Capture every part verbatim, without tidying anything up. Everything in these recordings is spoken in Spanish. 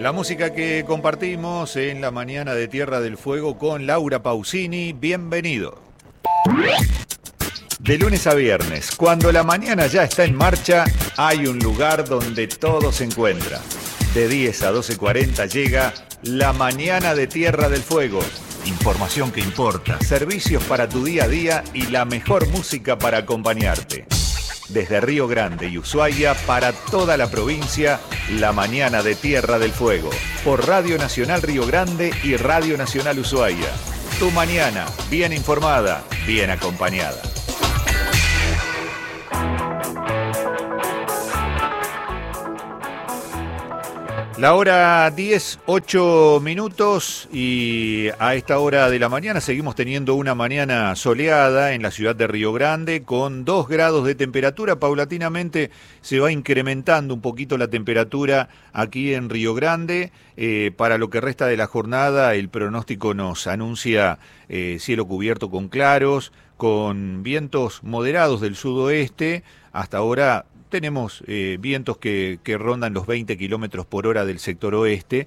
La música que compartimos en la mañana de Tierra del Fuego con Laura Pausini. Bienvenido. De lunes a viernes, cuando la mañana ya está en marcha, hay un lugar donde todo se encuentra. De diez a doce cuarenta llega La Mañana de Tierra del Fuego. Información que importa, servicios para tu día a día y la mejor música para acompañarte. Desde Río Grande y Ushuaia para toda la provincia, La Mañana de Tierra del Fuego. Por Radio Nacional Río Grande y Radio Nacional Ushuaia. Tu mañana, bien informada, bien acompañada. La hora diez, ocho minutos y a esta hora de la mañana seguimos teniendo una mañana soleada en la ciudad de Río Grande con dos grados de temperatura. Paulatinamente se va incrementando un poquito la temperatura aquí en Río Grande. Eh, para lo que resta de la jornada el pronóstico nos anuncia eh, cielo cubierto con claros, con vientos moderados del sudoeste. Hasta ahora tenemos eh, vientos que, que rondan los veinte kilómetros por hora del sector oeste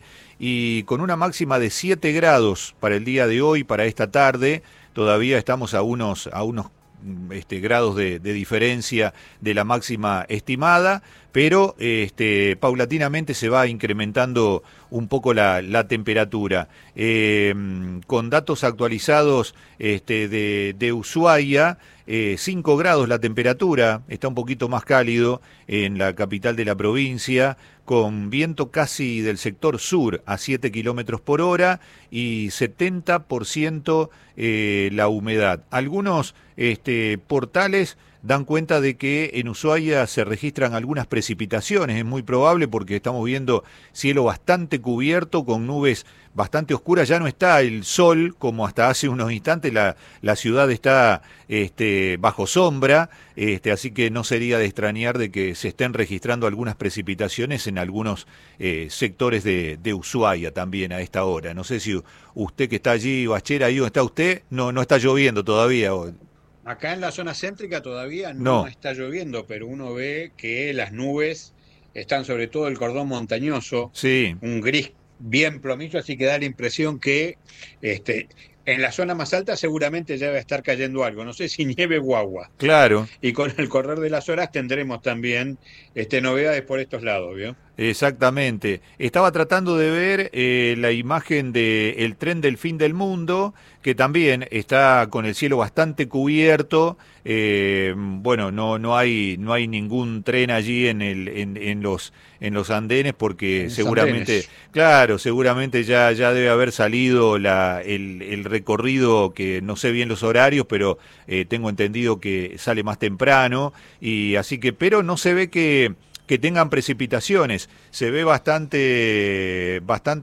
y con una máxima de siete grados para el día de hoy, para esta tarde. Todavía estamos a unos, a unos este, grados de, de diferencia de la máxima estimada, pero este, paulatinamente se va incrementando un poco la, la temperatura. Eh, con datos actualizados este, de, de Ushuaia, Eh, cinco grados la temperatura, está un poquito más cálido en la capital de la provincia, con viento casi del sector sur a siete kilómetros por hora y setenta por ciento eh, la humedad. Algunos este, portales dan cuenta de que en Ushuaia se registran algunas precipitaciones, es muy probable porque estamos viendo cielo bastante cubierto con nubes bastante oscuras, ya no está el sol como hasta hace unos instantes, la, la ciudad está este, bajo sombra, este, así que no sería de extrañar de que se estén registrando algunas precipitaciones en algunos eh, sectores de, de Ushuaia también a esta hora. No sé si usted que está allí, Bachera, ahí donde está usted, no, no está lloviendo todavía. Acá en la zona céntrica todavía no, no está lloviendo, pero uno ve que las nubes están sobre todo el cordón montañoso, sí, un gris bien plomizo, así que da la impresión que este, en la zona más alta seguramente ya va a estar cayendo algo, no sé si nieve o agua. Claro. Y con el correr de las horas tendremos también este, novedades por estos lados, ¿vio? Exactamente. Estaba tratando de ver eh, la imagen del tren del fin del mundo, que también está con el cielo bastante cubierto. Eh, bueno, no no hay no hay ningún tren allí en el en, en los en los andenes porque En seguramente, andenes. claro, seguramente ya ya debe haber salido la el, el recorrido, que no sé bien los horarios, pero eh, tengo entendido que sale más temprano y así que, pero no se ve que que tengan precipitaciones, se ve bastante,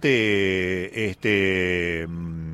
bastante este,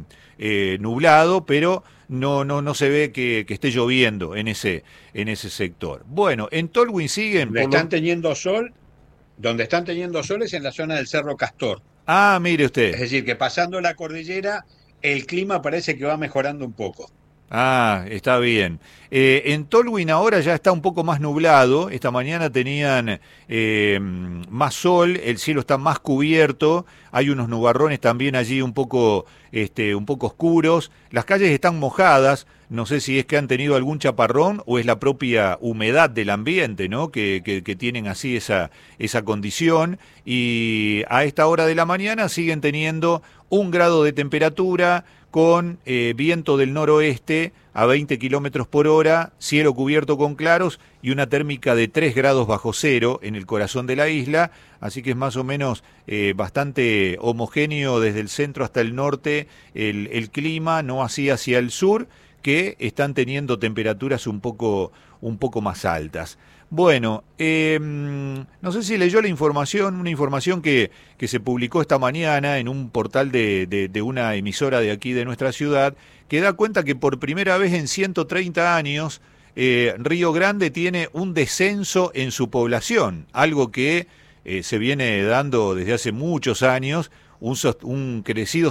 eh, nublado, pero no, no, no se ve que, que esté lloviendo en ese, en ese sector. Bueno, en Tolwyn siguen. Donde por están lo... teniendo sol, donde están teniendo sol es en la zona del Cerro Castor. Ah, mire usted. Es decir, que pasando la cordillera, el clima parece que va mejorando un poco. Ah, está bien. Eh, en Tolwyn ahora ya está un poco más nublado. Esta mañana tenían eh, más sol, el cielo está más cubierto. Hay unos nubarrones también allí un poco, este, un poco oscuros. Las calles están mojadas. No sé si es que han tenido algún chaparrón o es la propia humedad del ambiente, ¿no? Que, que, que tienen así esa, esa condición. Y a esta hora de la mañana siguen teniendo un grado de temperatura, con eh, viento del noroeste a veinte kilómetros por hora, cielo cubierto con claros y una térmica de tres grados bajo cero en el corazón de la isla, así que es más o menos eh, bastante homogéneo desde el centro hasta el norte el, el clima, no así hacia el sur, que están teniendo temperaturas un poco, un poco más altas. Bueno, eh, no sé si leyó la información, una información que, que se publicó esta mañana en un portal de, de, de una emisora de aquí de nuestra ciudad, que da cuenta que por primera vez en ciento treinta años eh, Río Grande tiene un descenso en su población, algo que eh, se viene dando desde hace muchos años, un, un, crecido,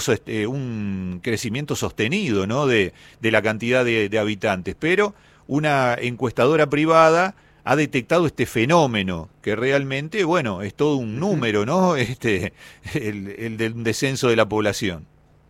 un crecimiento sostenido, ¿no? de, de la cantidad de, de habitantes, pero una encuestadora privada ha detectado este fenómeno, que realmente, bueno, es todo un número, ¿no? Este, el, el del descenso de la población.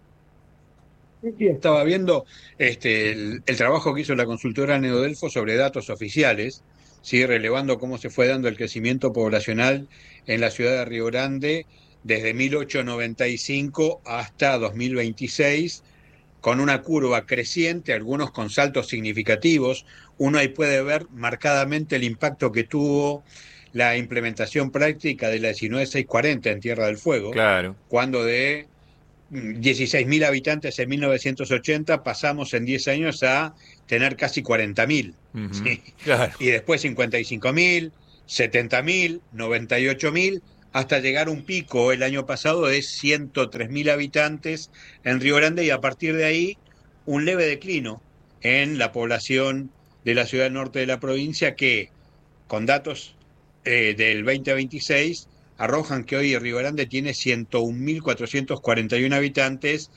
Sí, estaba viendo este, el, el trabajo que hizo la consultora Neodelfo sobre datos oficiales, ¿sí? Relevando cómo se fue dando el crecimiento poblacional en la ciudad de Río Grande desde mil ochocientos noventa y cinco hasta dos mil veintiséis, con una curva creciente, algunos con saltos significativos. Uno ahí puede ver marcadamente el impacto que tuvo la implementación práctica de la diecinueve mil seiscientos cuarenta en Tierra del Fuego, Claro. cuando de dieciséis mil habitantes en mil novecientos ochenta pasamos en diez años a tener casi cuarenta mil. Ujú. ¿Sí? Claro. Y después cincuenta y cinco mil, setenta mil, noventa y ocho mil, hasta llegar a un pico el año pasado de ciento tres mil habitantes en Río Grande, y a partir de ahí un leve declino en la población de la ciudad norte de la provincia, que con datos eh, del veinte veintiséis arrojan que hoy Río Grande tiene ciento un mil cuatrocientos cuarenta y uno habitantes,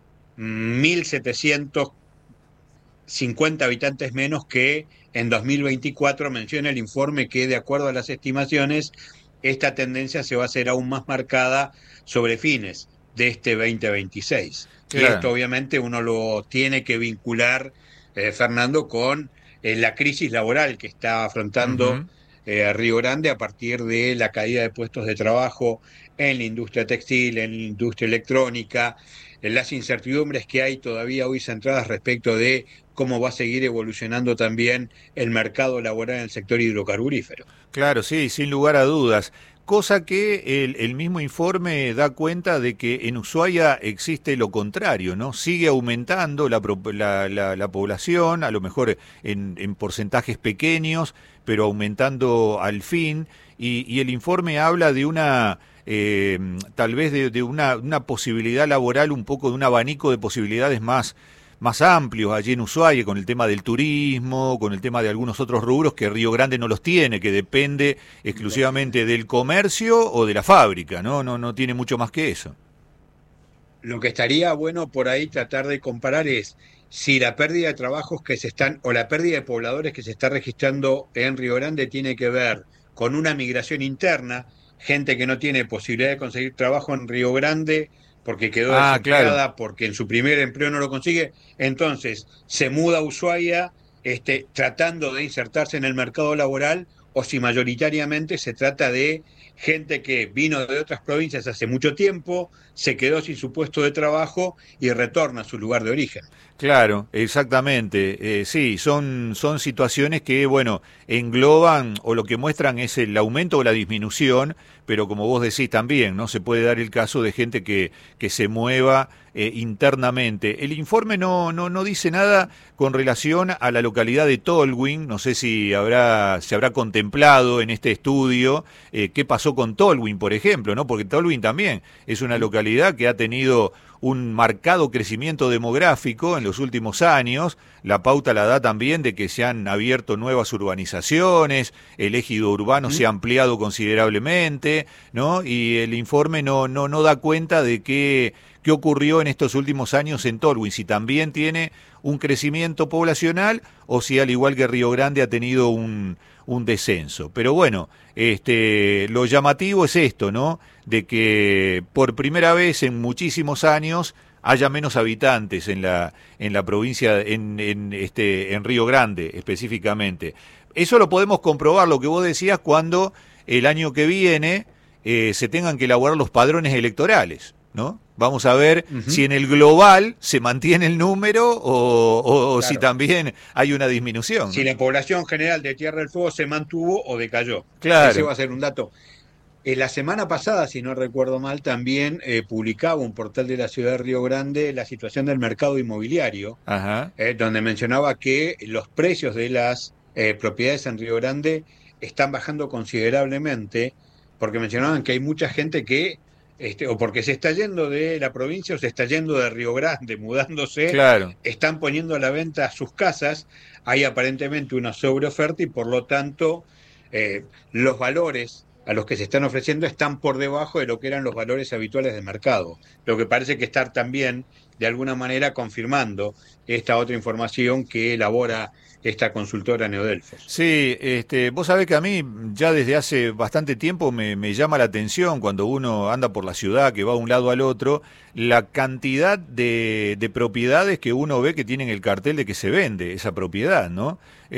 mil setecientos cincuenta habitantes menos que en dos mil veinticuatro. Menciona el informe que, de acuerdo a las estimaciones, esta tendencia se va a hacer aún más marcada sobre fines de este veinte veintiséis. Y esto Claro. obviamente uno lo tiene que vincular, eh, Fernando, con eh, la crisis laboral que está afrontando Ujú. eh, Río Grande a partir de la caída de puestos de trabajo en la industria textil, en la industria electrónica, en las incertidumbres que hay todavía hoy centradas respecto de cómo va a seguir evolucionando también el mercado laboral en el sector hidrocarburífero. Claro, sí, sin lugar a dudas. Cosa que el, el mismo informe da cuenta de que en Ushuaia existe lo contrario, ¿no? Sigue aumentando la, pro- la, la- la población, a lo mejor en, en porcentajes pequeños, pero aumentando al fin. Y, y el informe habla de una, eh, tal vez de, de una, una posibilidad laboral, un poco de un abanico de posibilidades más más amplios allí en Ushuaia, con el tema del turismo, con el tema de algunos otros rubros que Río Grande no los tiene, que depende exclusivamente del comercio o de la fábrica, ¿no? No, no tiene mucho más que eso. Lo que estaría bueno por ahí tratar de comparar es si la pérdida de trabajos que se están, o la pérdida de pobladores que se está registrando en Río Grande, tiene que ver con una migración interna, gente que no tiene posibilidad de conseguir trabajo en Río Grande porque quedó Ah, claro, desempleada, porque en su primer empleo no lo consigue, entonces se muda a Ushuaia, este, tratando de insertarse en el mercado laboral, o si mayoritariamente se trata de gente que vino de otras provincias hace mucho tiempo, se quedó sin su puesto de trabajo y retorna a su lugar de origen. claro, exactamente. Eh, sí, son, son situaciones que, bueno, engloban o lo que muestran es el aumento o la disminución, pero como vos decís también, ¿no? Se puede dar el caso de gente que, que se mueva eh, internamente. El informe no, no, no dice nada con relación a la localidad de Tolwyn. No sé si habrá, se habrá contemplado en este estudio eh, qué pasó con Tolwyn, por ejemplo, ¿no? Porque Tolwyn también es una localidad que ha tenido un marcado crecimiento demográfico en los últimos años. La pauta la da también de que se han abierto nuevas urbanizaciones, el ejido urbano se ha ampliado considerablemente, ¿no? Y el informe no, no, no da cuenta de qué, qué ocurrió en estos últimos años en Tolwyn, si también tiene un crecimiento poblacional o si al igual que Río Grande ha tenido un, un descenso. Pero bueno, este, lo llamativo es esto, ¿no? De que por primera vez en muchísimos años haya menos habitantes en la en la provincia, en, en este en Río Grande específicamente. Eso lo podemos comprobar, lo que vos decías, cuando el año que viene eh, se tengan que elaborar los padrones electorales, ¿no? Vamos a ver si Ujú. en el global se mantiene el número o, o, o si Claro. también hay una disminución, Si ¿no? la población general de Tierra del Fuego se mantuvo o decayó. Ese Claro. va a ser un dato. Eh, la semana pasada, si no recuerdo mal, también eh, publicaba un portal de la ciudad de Río Grande la situación del mercado inmobiliario, Ajá. eh, donde mencionaba que los precios de las eh, propiedades en Río Grande están bajando considerablemente, porque mencionaban que hay mucha gente que, este, o porque se está yendo de la provincia o se está yendo de Río Grande, mudándose, Claro. están poniendo a la venta sus casas, hay aparentemente una sobreoferta y por lo tanto eh, los valores a los que se están ofreciendo están por debajo de lo que eran los valores habituales de mercado, lo que parece que estar también de alguna manera confirmando esta otra información que elabora esta consultora Neodelfos. Sí, este, vos sabés que a mí ya desde hace bastante tiempo me, me llama la atención cuando uno anda por la ciudad, que va de un lado al otro, la cantidad de, de propiedades que uno ve que tienen el cartel de que se vende esa propiedad, ¿no?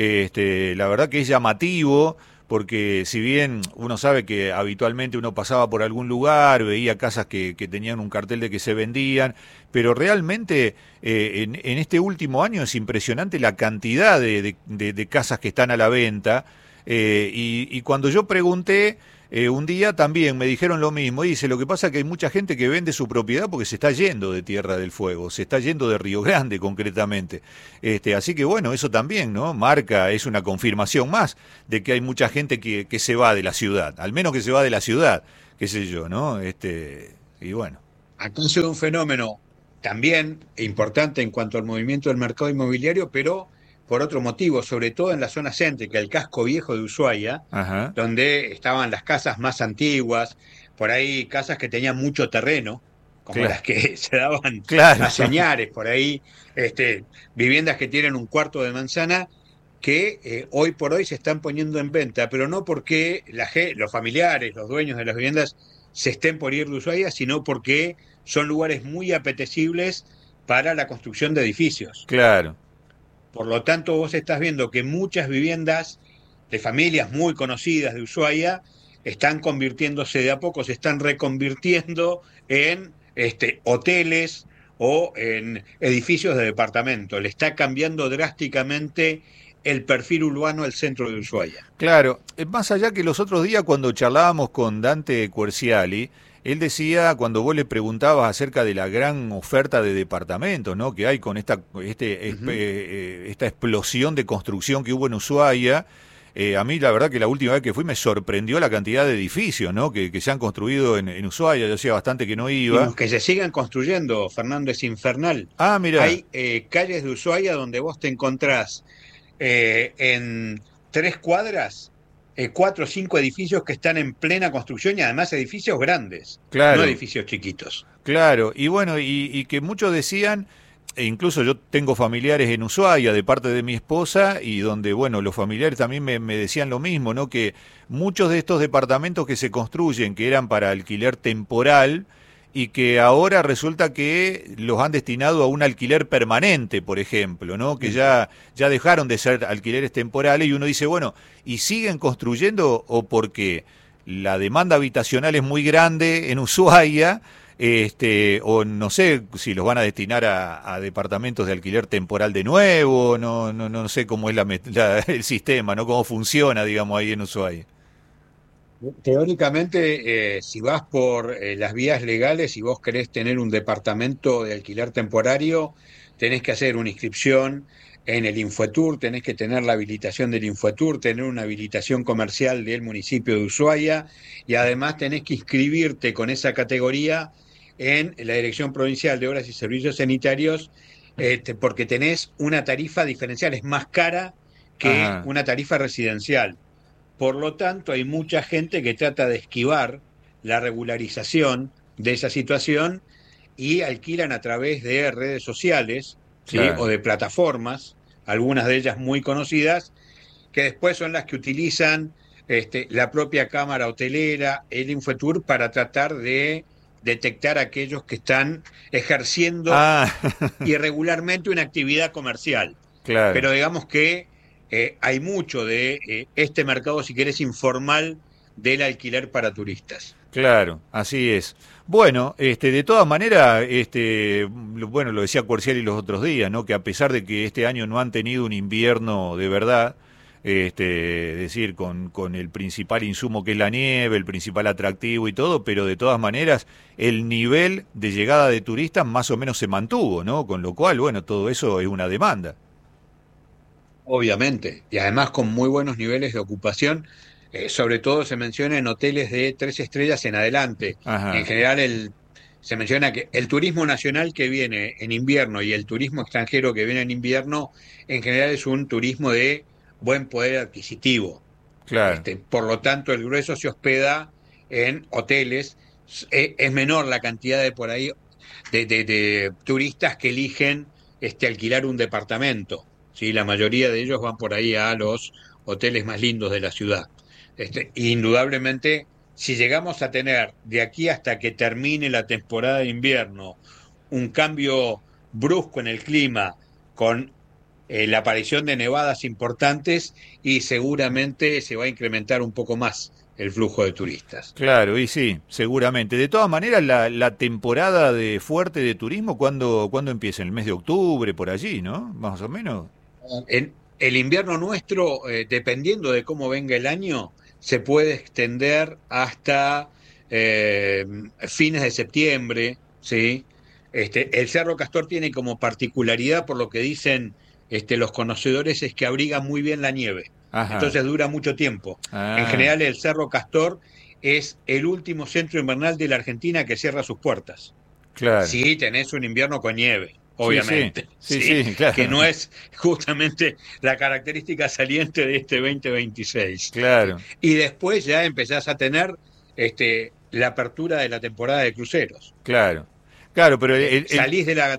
Este, la verdad que es llamativo. Porque si bien uno sabe que habitualmente uno pasaba por algún lugar, veía casas que, que tenían un cartel de que se vendían, pero realmente eh, en, en este último año es impresionante la cantidad de, de, de, de casas que están a la venta. Eh, y, y cuando yo pregunté, eh, un día también me dijeron lo mismo. Y dice, lo que pasa es que hay mucha gente que vende su propiedad porque se está yendo de Tierra del Fuego, se está yendo de Río Grande concretamente. Este, así que bueno, eso también, ¿no? Marca, es una confirmación más de que hay mucha gente que, que se va de la ciudad, al menos que se va de la ciudad, qué sé yo, ¿no? Este, y bueno. Acá ha sido un fenómeno también importante en cuanto al movimiento del mercado inmobiliario, pero por otro motivo, sobre todo en la zona céntrica, el casco viejo de Ushuaia, Ajá. donde estaban las casas más antiguas, por ahí casas que tenían mucho terreno, como Claro, las que se daban claro, a señares, por ahí este, viviendas que tienen un cuarto de manzana, que eh, hoy por hoy se están poniendo en venta, pero no porque la, ge- los familiares, los dueños de las viviendas se estén por ir de Ushuaia, sino porque son lugares muy apetecibles para la construcción de edificios. claro. Por lo tanto, vos estás viendo que muchas viviendas de familias muy conocidas de Ushuaia están convirtiéndose de a poco, se están reconvirtiendo en este, hoteles o en edificios de departamento. Le está cambiando drásticamente el perfil urbano del centro de Ushuaia. Claro, eh, más allá que los otros días cuando charlábamos con Dante Querciali, él decía, cuando vos le preguntabas acerca de la gran oferta de departamentos, ¿no? Que hay con esta, este, espe- Ujú. eh, esta explosión de construcción que hubo en Ushuaia, eh, a mí la verdad que la última vez que fui me sorprendió la cantidad de edificios, ¿no? Que, que se han construido en, en Ushuaia, yo hacía bastante que no Y iba. los que se sigan construyendo, Fernando, es infernal. Ah, mira, Hay eh, calles de Ushuaia donde vos te encontrás eh, en tres cuadras, eh, cuatro o cinco edificios que están en plena construcción y además edificios grandes, no claro. edificios chiquitos. Claro, y bueno, y, y que muchos decían, e incluso yo tengo familiares en Ushuaia de parte de mi esposa, y donde, bueno, los familiares también me, me decían lo mismo, ¿no? Que muchos de estos departamentos que se construyen, que eran para alquiler temporal, y que ahora resulta que los han destinado a un alquiler permanente, por ejemplo, ¿no? Que Ujú. ya, ya dejaron de ser alquileres temporales, y uno dice, bueno, ¿y siguen construyendo o porque la demanda habitacional es muy grande en Ushuaia? Este, o no sé si los van a destinar a, a departamentos de alquiler temporal de nuevo, no, no, no sé cómo es la, met- la- el sistema, ¿no? Cómo funciona, digamos, ahí en Ushuaia. Teóricamente, eh, si vas por eh, las vías legales y vos querés tener un departamento de alquiler temporario, tenés que hacer una inscripción en el Infotur, tenés que tener la habilitación del Infotur, tener una habilitación comercial del municipio de Ushuaia y además tenés que inscribirte con esa categoría en la Dirección Provincial de Obras y Servicios Sanitarios, eh, te- porque tenés una tarifa diferencial, es más cara que Ajá, una tarifa residencial. Por lo tanto, hay mucha gente que trata de esquivar la regularización de esa situación y alquilan a través de redes sociales, ¿sí? O claro. de plataformas, algunas de ellas muy conocidas, que después son las que utilizan este, la propia cámara hotelera, el Infotour, para tratar de detectar a aquellos que están ejerciendo Ah, irregularmente una actividad comercial. claro, Pero digamos que eh, hay mucho de eh, este mercado, si querés, informal del alquiler para turistas. claro, así es. Bueno, este, de todas maneras, este, lo- bueno, lo decía Coercial y los otros días, ¿no? Que a pesar de que este año no han tenido un invierno de verdad, este, es decir, con, con el principal insumo que es la nieve, el principal atractivo y todo, pero de todas maneras el nivel de llegada de turistas más o menos se mantuvo, ¿no? Con lo cual, bueno, todo eso es una demanda. Obviamente, y además con muy buenos niveles de ocupación, eh, sobre todo se menciona en hoteles de tres estrellas en adelante. En Ajá, general, el, se menciona que el turismo nacional que viene en invierno y el turismo extranjero que viene en invierno, en general es un turismo de buen poder adquisitivo. claro, Este, por lo tanto, el grueso se hospeda en hoteles. Es, es menor la cantidad de por ahí de, de- de turistas que eligen este, alquilar un departamento. ¿sí? La mayoría de ellos van por ahí a los hoteles más lindos de la ciudad. Este, indudablemente, si llegamos a tener de aquí hasta que termine la temporada de invierno un cambio brusco en el clima con eh, la aparición de nevadas importantes, y seguramente se va a incrementar un poco más el flujo de turistas. Claro, y sí, seguramente. De todas maneras, la, la temporada de fuerte de turismo, ¿cuándo, ¿cuándo empieza? En el mes de octubre, por allí, ¿no? Más o menos. En el invierno nuestro, eh, dependiendo de cómo venga el año, se puede extender hasta eh, fines de septiembre, ¿sí? Este, el Cerro Castor tiene como particularidad, por lo que dicen este, los conocedores, es que abriga muy bien la nieve. Ajá. Entonces dura mucho tiempo. En Ah, general, el Cerro Castor es el último centro invernal de la Argentina que cierra sus puertas. claro. Sí, tenés un invierno con nieve, Sí, sí, obviamente, sí, sí, sí, que claro, no es justamente la característica saliente de este dos mil veintiséis. claro, Y después ya empezás a tener este, la apertura de la temporada de cruceros. claro. Claro, pero Eh, el, el, salís de la...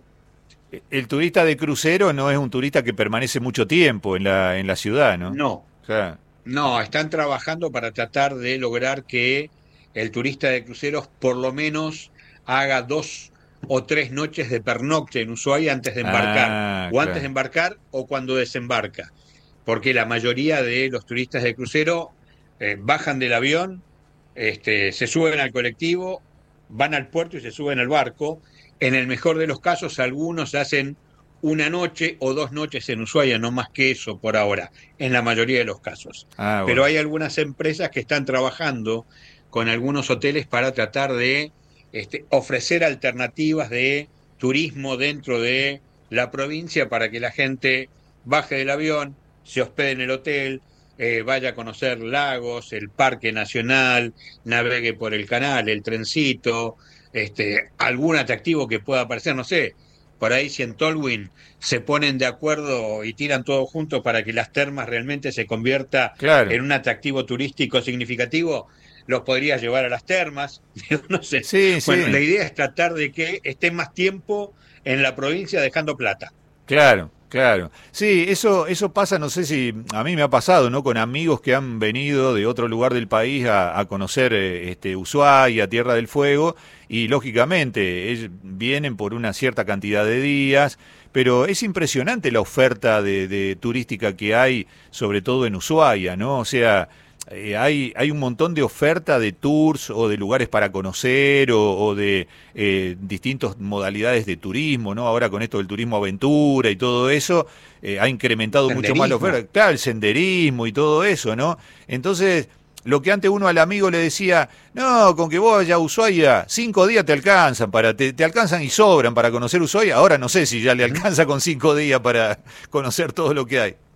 el turista de crucero no es un turista que permanece mucho tiempo en la, en la ciudad, ¿no? No, Claro. no, están trabajando para tratar de lograr que el turista de cruceros por lo menos haga dos o tres noches de pernocte en Ushuaia antes de embarcar, Ah, o antes de claro. embarcar o cuando desembarca, porque la mayoría de los turistas de crucero eh, bajan del avión, este, se suben al colectivo, van al puerto y se suben al barco. En el mejor de los casos, algunos hacen una noche o dos noches en Ushuaia, no más que eso por ahora, en la mayoría de los casos. Ah, Pero bueno. hay algunas empresas que están trabajando con algunos hoteles para tratar de este, ofrecer alternativas de turismo dentro de la provincia para que la gente baje del avión, se hospede en el hotel, eh, vaya a conocer lagos, el Parque Nacional, navegue por el canal, el trencito, este, algún atractivo que pueda aparecer, no sé, por ahí si en Tolwyn se ponen de acuerdo y tiran todo junto para que las termas realmente se convierta Claro. en un atractivo turístico significativo, los podrías llevar a las termas, no sé. Sí, Bueno, la sí. idea es tratar de que estén más tiempo en la provincia dejando plata. Claro, claro. Sí, eso, eso pasa, no sé si a mí me ha pasado, ¿no? Con amigos que han venido de otro lugar del país a, a conocer eh, este, Ushuaia, Tierra del Fuego, y lógicamente ellos vienen por una cierta cantidad de días, pero es impresionante la oferta de, de turística que hay, sobre todo en Ushuaia, ¿no? O sea, eh, hay, hay un montón de oferta de tours o de lugares para conocer o, o de eh, distintas modalidades de turismo, ¿no? Ahora con esto del turismo aventura y todo eso, eh, ha incrementado mucho más la Senderismo. oferta. Claro, el senderismo y todo eso, ¿no? Entonces, lo que antes uno al amigo le decía, no, con que vos vayas a Ushuaia, cinco días te alcanzan, para, te, te alcanzan y sobran para conocer Ushuaia. Ahora no sé si ya le Ujú. alcanza con cinco días para conocer todo lo que hay.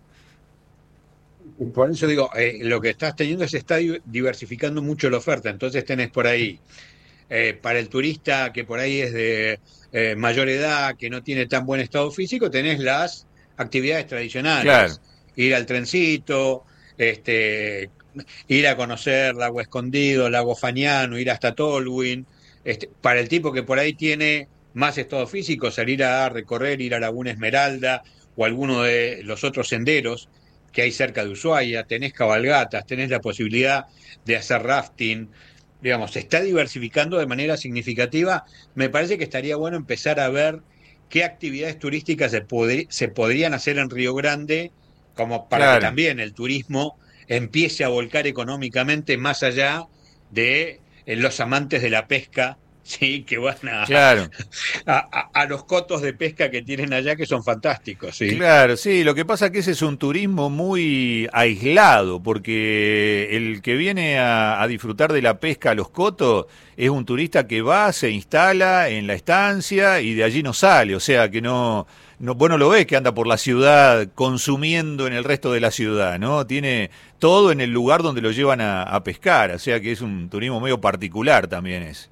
Por eso digo, eh, lo que estás teniendo es está di- diversificando mucho la oferta. Entonces tenés por ahí, eh, para el turista que por ahí es de eh, mayor edad, que no tiene tan buen estado físico, tenés las actividades Claro, tradicionales. Ir al trencito, este, ir a conocer Lago Escondido, Lago Fañano, ir hasta Tolwyn. Este, para el tipo que por ahí tiene más estado físico, salir a recorrer, ir a Laguna Esmeralda o alguno de los otros senderos que hay cerca de Ushuaia, tenés cabalgatas, tenés la posibilidad de hacer rafting, digamos, se está diversificando de manera significativa. Me parece que estaría bueno empezar a ver qué actividades turísticas se, pod- se podrían hacer en Río Grande, como para que claro. también el turismo empiece a volcar económicamente más allá de eh, los amantes de la pesca, sí, que van a, a, Claro, a- a los cotos de pesca que tienen allá, que son fantásticos, sí. claro, sí, lo que pasa es que ese es un turismo muy aislado, porque el que viene a, a disfrutar de la pesca a los cotos es un turista que va, se instala en la estancia y de allí no sale, o sea que no, no, vos no lo ves que anda por la ciudad consumiendo en el resto de la ciudad, ¿no? Tiene todo en el lugar donde lo llevan a, a pescar, o sea que es un turismo medio particular también es.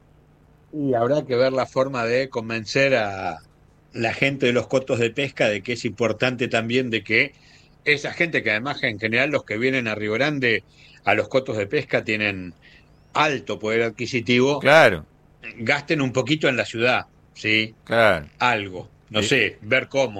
Y habrá que ver la forma de convencer a la gente de los cotos de pesca de que es importante también de que esa gente, que además en general los que vienen a Río Grande a los cotos de pesca tienen alto poder adquisitivo, Claro, gasten un poquito en la ciudad, ¿sí? claro. Algo, no Eh, sé, ver cómo.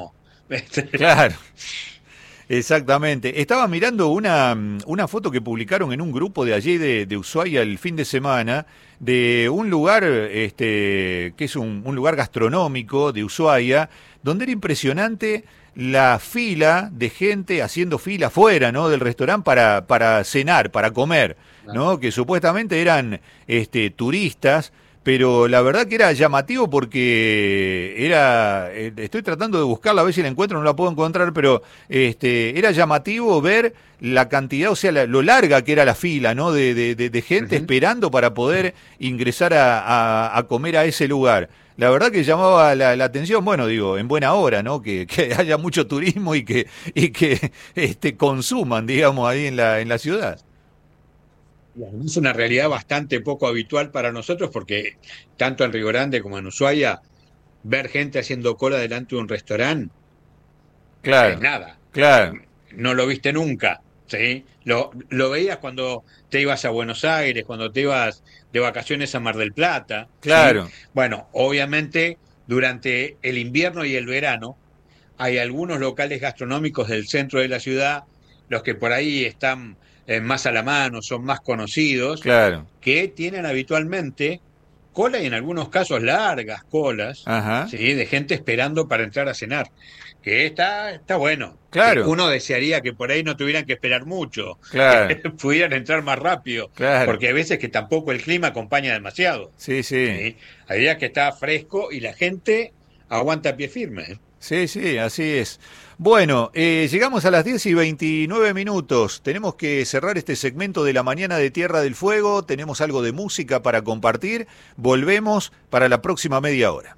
Claro. Exactamente. Estaba mirando una, una foto que publicaron en un grupo de allí de, de Ushuaia el fin de semana, de un lugar este, que es un, un lugar gastronómico de Ushuaia, donde era impresionante la fila de gente haciendo fila afuera, ¿no?, del restaurante para, para cenar, para comer, ¿no? Que supuestamente eran este, turistas. Pero la verdad que era llamativo porque era, eh, estoy tratando de buscarla a ver si la encuentro, no la puedo encontrar, pero este, era llamativo ver la cantidad, o sea, la, lo larga que era la fila, ¿no?, de, de, de, de gente uh-huh. esperando para poder ingresar a, a, a comer a ese lugar. La verdad que llamaba la, la atención, bueno, digo, en buena hora, ¿no?, que, que haya mucho turismo y que, y que este, consuman, digamos, ahí en la, en la ciudad. Es una realidad bastante poco habitual para nosotros porque tanto en Río Grande como en Ushuaia, ver gente haciendo cola delante de un restaurante, claro, es nada. Claro. No lo viste nunca, ¿sí? Lo, lo veías cuando te ibas a Buenos Aires, cuando te ibas de vacaciones a Mar del Plata. Claro. ¿Sí? Bueno, obviamente durante el invierno y el verano hay algunos locales gastronómicos del centro de la ciudad, los que por ahí están Eh, más a la mano, son más conocidos, claro. que tienen habitualmente cola y en algunos casos largas colas, ¿sí?, de gente esperando para entrar a cenar. Que está, está bueno. Claro. Uno desearía que por ahí no tuvieran que esperar mucho, claro. que pudieran entrar más rápido, claro. porque hay veces que tampoco el clima acompaña demasiado. Sí, sí. ¿sí? Hay días que está fresco y la gente aguanta pie firme. Sí, sí, así es. Bueno, eh, llegamos a las diez y veintinueve minutos. Tenemos que cerrar este segmento de la mañana de Tierra del Fuego. Tenemos algo de música para compartir. Volvemos para la próxima media hora.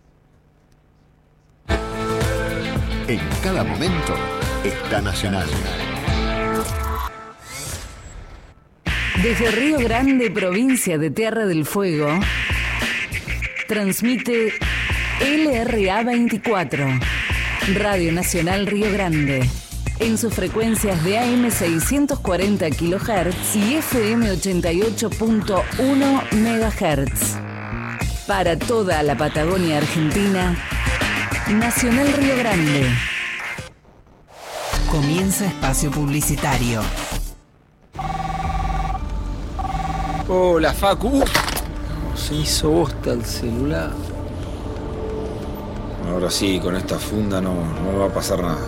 En cada momento está Nacional. Desde Río Grande, provincia de Tierra del Fuego, transmite L R A veinticuatro. Radio Nacional Río Grande, en sus frecuencias de A M seiscientos cuarenta kilohertz y F M ochenta y ocho punto uno megahertz. Para toda la Patagonia Argentina, Nacional Río Grande. Comienza espacio publicitario. Hola, Facu. Uh, se hizo bosta el celular. Ahora sí, con esta funda no, no va a pasar nada.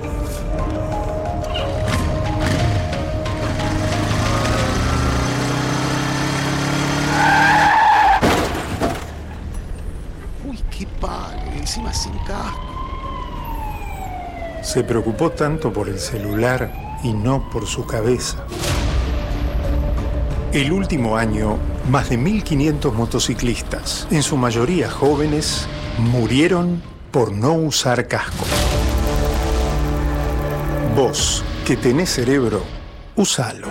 Uy, qué pague, encima sin casco. Se preocupó tanto por el celular y no por su cabeza. El último año, más de mil quinientos motociclistas, en su mayoría jóvenes, murieron por no usar casco. Vos, que tenés cerebro, úsalo.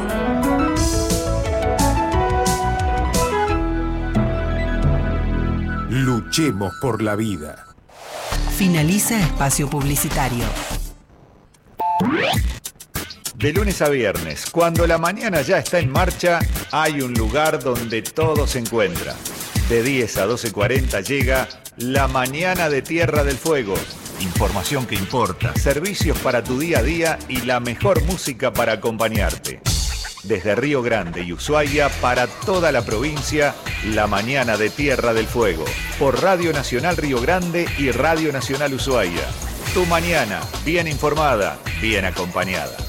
Luchemos por la vida. Finaliza espacio publicitario. De lunes a viernes, cuando la mañana ya está en marcha, hay un lugar donde todo se encuentra. De diez a doce cuarenta llega La Mañana de Tierra del Fuego. Información que importa, servicios para tu día a día y la mejor música para acompañarte. Desde Río Grande y Ushuaia para toda la provincia, La Mañana de Tierra del Fuego. Por Radio Nacional Río Grande y Radio Nacional Ushuaia. Tu mañana, bien informada, bien acompañada.